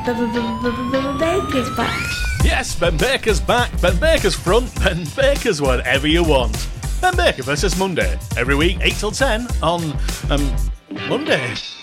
Baker's back. Yes, Ben Baker's back. Ben Baker's front. Ben Baker's whatever you want. Ben Baker versus Monday. Every week, 8 till 10 on Monday.